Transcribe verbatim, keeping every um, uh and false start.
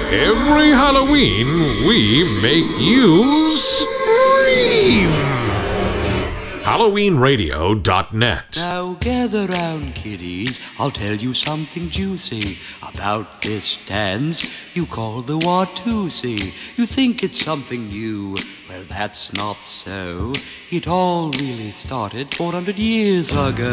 Every Halloween, we make you scream! Halloween Radio dot net. Now gather round, kiddies, I'll tell you something juicy about this dance you call the Watusi. You think it's something new, well that's not so. It all really started four hundred years ago.